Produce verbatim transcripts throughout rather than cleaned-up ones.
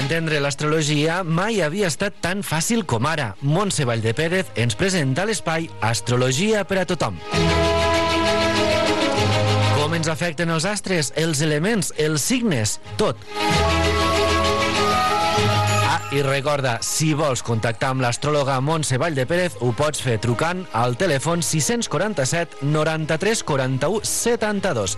entendre l'astrologia mai havia estat tan fàcil com ara. Montse Valldepérez ens presenta l'espai Astrologia per a tothom. Com ens afecten els astres, els elements, els signes, tot. Ah, i recorda, si vols contactar amb l'astròloga Montse Valldepérez, ho pots fer trucant al telèfon sis quatre set noranta-tres quaranta-u setanta-dos.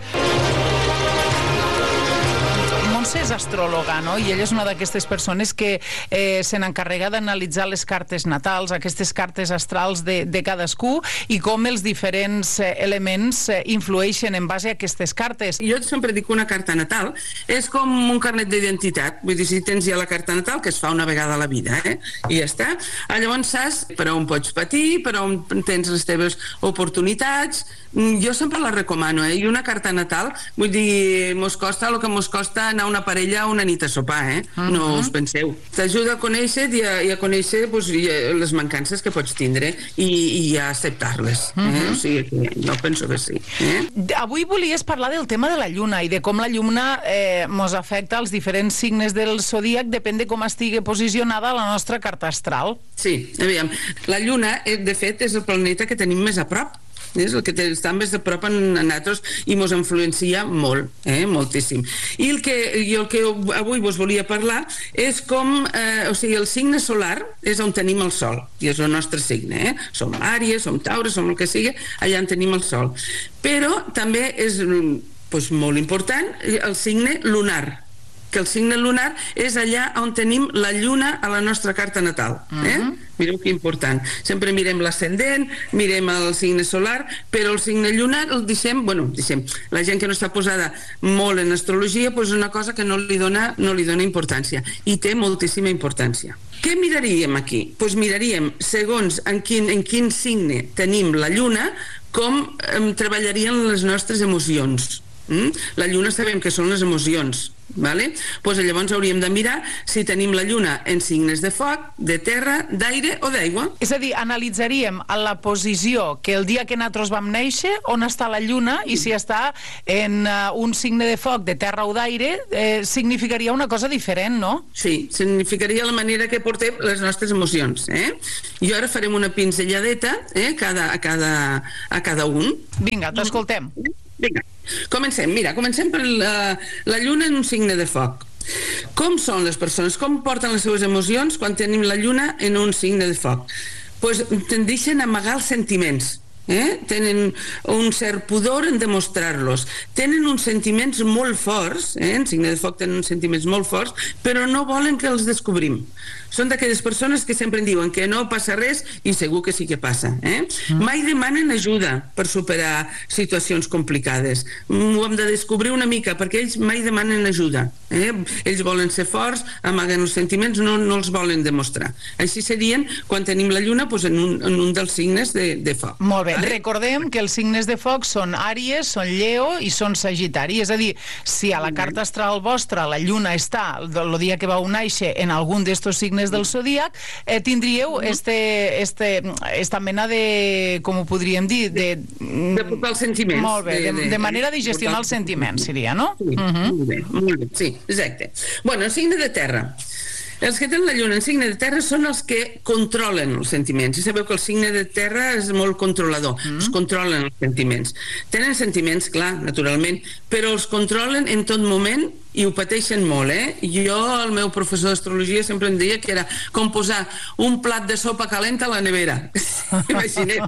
Montse és astròloga, no? I ella és una d'aquestes persones que eh, se n'encarrega d'analitzar les cartes natals, aquestes cartes astrals de, de cadascú, i com els diferents eh, elements eh, influeixen en base a aquestes cartes. Jo sempre dic que una carta natal és com un carnet d'identitat. Vull dir, si tens ja la carta natal, que es fa una vegada a la vida, eh? I ja està. Ah, llavors saps per on pots patir, per on tens les teves oportunitats. Jo sempre la recomano, eh? I una carta natal, vull dir, mos costa el que mos costa anar una parella una nit a sopar, eh? Uh-huh. No us penseu. T'ajuda a conèixer i a, i a conèixer pues, les mancances que pots tindre i, i a acceptar-les. Eh? Uh-huh. O sigui que jo penso que sí. Eh? Avui volies parlar del tema de la lluna i de com la lluna eh, mos afecta als diferents signes del zodíac, depèn de com estigui posicionada la nostra carta astral. Sí, aviam. La lluna, de fet, és el planeta que tenim més a prop. És el que està més a prop en nosaltres i mos influencia molt, eh? Moltíssim. I el que, jo el que avui vos volia parlar és com, eh, o sigui, el signe solar és on tenim el sol, i és el nostre signe, eh? Som Àries, som Taure, som el que sigui, allà on tenim el sol. Però també és pues, molt important el signe lunar, que el signe lunar és allà on tenim la lluna a la nostra carta natal. Eh? Uh-huh. Mireu que important. Sempre mirem l'ascendent, mirem el signe solar, però el signe lunar el deixem, bueno, deixem, la gent que no està posada molt en astrologia, pues una cosa que no li dona, no li dona importància, i té moltíssima importància. Què miraríem aquí? Pues miraríem, segons en quin, en quin signe tenim la lluna, com eh, treballarien les nostres emocions. Mm? La lluna sabem que són les emocions, vale? Pues llavors hauríem de mirar si tenim la lluna en signes de foc, de terra, d'aire o d'aigua. És a dir, analitzaríem a la posició que el dia que nosaltres vam néixer, on està la lluna, i si està en uh, un signe de foc, de terra o d'aire, eh, significaria una cosa diferent, no? Sí, significaria la manera que portem les nostres emocions. Eh? I ara farem una pinzelladeta eh, cada, a, cada, a cada un. Vinga, t'escoltem. Vinga, comencem. Mira, comencem per la, la lluna en un signe de foc. Com són les persones? Com porten les seves emocions quan tenim la lluna en un signe de foc? Pues tendeixen a amagar els sentiments. Eh? Tenen un cert pudor en demostrar-los. Tenen uns sentiments molt forts, eh? En signe de foc tenen uns sentiments molt forts, però no volen que els descobrim. Són d'aquelles persones que sempre diuen que no passa res i segur que sí que passa. Eh? Mm. Mai demanen ajuda per superar situacions complicades. Ho hem de descobrir una mica, perquè ells mai demanen ajuda. Eh? Ells volen ser forts, amaguen els sentiments, no, no els volen demostrar. Així serien quan tenim la lluna pues, en, un, en un dels signes de, de foc. Molt bé. Vale? Recordem que els signes de foc són Àries, són Lleó i són Sagitari. És a dir, si a la carta astral vostra la lluna està el dia que vau néixer en algun d'estos signes del zodíac, eh, tindríeu este, este, esta mena de, com ho podríem dir, de... De portar els sentiments. Molt bé, de, de, de manera de gestionar els sentiments, seria, no? Sí, uh-huh. molt bé, molt bé, sí, exacte. Bueno, el signe de terra. Els que tenen la lluna en signe de terra són els que controlen els sentiments. I sabeu que el signe de terra és molt controlador. Mm. Es controlen els sentiments. Tenen sentiments, clar, naturalment, però els controlen en tot moment i ho pateixen molt, eh? Jo, el meu professor d'astrologia sempre em deia que era com posar un plat de sopa calenta a la nevera. Imagineu.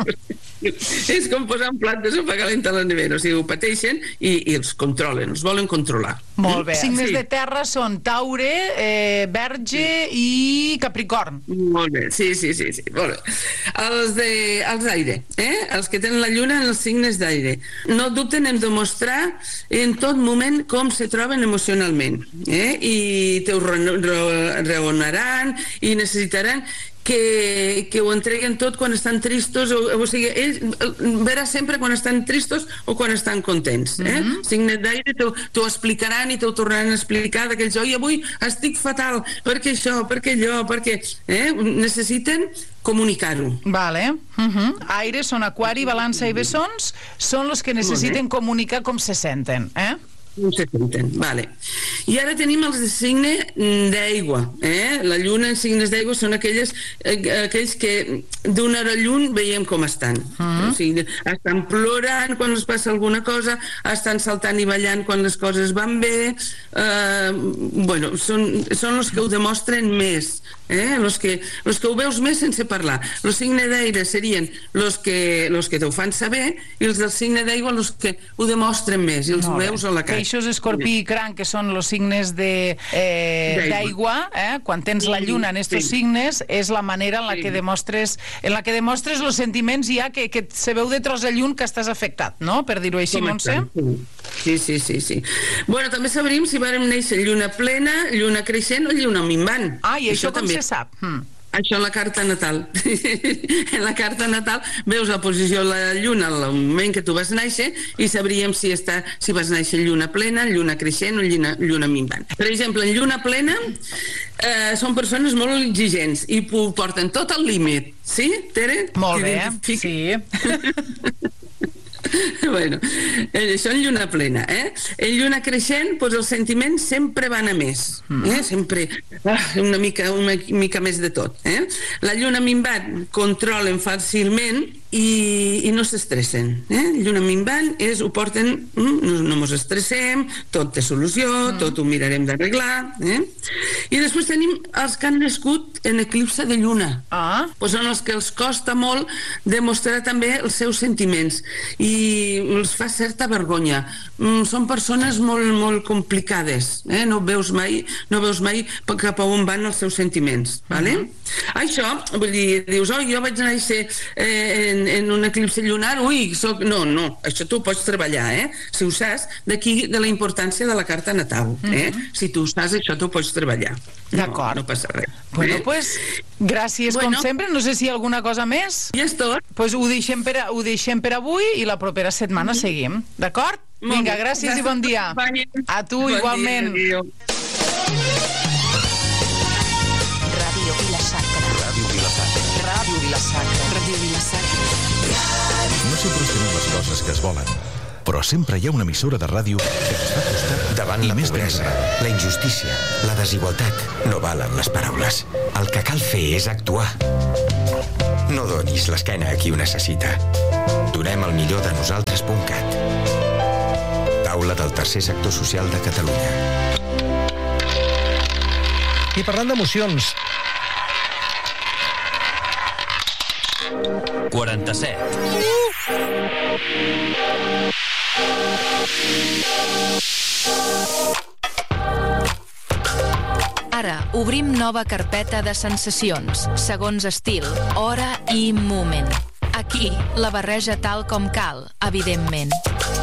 És com posar un plat de sopa calenta a la nevera. O sigui, ho pateixen i, i els controlen, els volen controlar. Molt bé. Signes sí. de terra són Taure, eh, Verge sí. i Capricorn. Molt bé, sí, sí, sí, sí. Molt bé. Els de, els d'aire, eh? Els que tenen la lluna en els signes d'aire. No dubten en demostrar en tot moment com se troben emocionalment, eh? I te ho raonaran i necessitaran que, que ho entreguen tot quan estan tristos, o, o sigui, ells veràs sempre quan estan tristos o quan estan contents, eh? Mm-hmm. Signes d'aire t'ho explicaran i t'ho tornaran a explicar d'aquells, oi, avui estic fatal, perquè això, perquè allò, perquè... Eh? Necessiten comunicar-ho. Vale. Uh-huh. Aire són Aquari, Balança i Bessons, són els que necessiten comunicar com se senten, eh? No se senten, vale. I ara tenim els de signe d'aigua. Eh? La lluna en signes d'aigua són aquelles, eh, aquells que d'una hora lluny veiem com estan. Uh-huh. O sigui, estan plorant quan els passa alguna cosa, estan saltant i ballant quan les coses van bé. Eh, bueno, són, són els que ho demostren més. Eh? Los que, los que ho veus més sense parlar. Els signes d'aire serien els que, los que t'ho fan saber, i els del signe d'aigua els que ho demostren més i els no, veus a la cara. Peixos, escorpí i cranc, que són els signes de, eh, d'aigua, eh? Quan tens la lluna en estos sí. signes, és la manera en la que demostres en la que demostres els sentiments ja que, que se veu de tros de llum que estàs afectat, no? Per dir-ho així, Montse? Sí, sí, sí, sí. Bueno, també sabríem si vàrem néixer lluna plena, lluna creixent o lluna minvant. Ah, i això, això com també se sap? Hmm. Això en la carta natal. En la carta natal veus la posició de la lluna al moment que tu vas néixer i sabríem si, està, si vas néixer lluna plena, lluna creixent o lluna, lluna minvant. Per exemple, en lluna plena eh, són persones molt exigents i ho porten tot al límit. Sí, Tere? Molt bé, sí. Bueno, això en lluna plena, eh? En lluna creixent, doncs els sentiments sempre van a més, eh? Sempre ah, una, mica, una mica més de tot, eh? La lluna minvant controlen fàcilment i, i no s'estressen, eh? Lluna minvant és, ho porten, no, no mos estressem, tot té solució, mm. tot ho mirarem d'arreglar, eh? I després tenim els que han nascut en eclipse de lluna, ah. pues són els que els costa molt demostrar també els seus sentiments i els fa certa vergonya. Mm, són persones molt, molt complicades, eh? No veus mai, no veus mai cap a on van els seus sentiments, vale? Mm-hmm. Això, vull dir, dius, oh, jo vaig néixer eh, en, en un eclipse lunar, ui, soc... no, no, això tu ho pots treballar, eh? Si ho saps, d'aquí de la importància de la carta natal, eh? Mm-hmm. Si tu ho saps, això tu ho pots treballar. D'acord. No, no passa res. Bueno, eh? pues, gràcies bueno, com sempre. No sé si hi ha alguna cosa més. Ja és tot. Pues ho deixem per, a, ho deixem per avui i la propera setmana mm-hmm. seguim. D'acord? Vinga, gràcies, gràcies i bon dia. A tu, bon igualment. Dia, Ràdio Vila-sacra. Ràdio Vila-sacra. Ràdio Vila-sacra. Ràdio Vila-sacra. No sempre es tenen les coses que es volen, però sempre hi ha una emissora de ràdio que ens fa costar davant la pobresa, la injustícia, la desigualtat. No valen les paraules. El que cal fer és actuar. No donis l'esquena a qui ho necessita. Donem el millor de nosaltres punt cat. Taula del tercer sector social de Catalunya. I parlant d'emocions... quaranta-set. Ara obrim nova carpeta de sensacions, segons estil, hora i moment. Aquí, la barreja tal com cal, evidentment.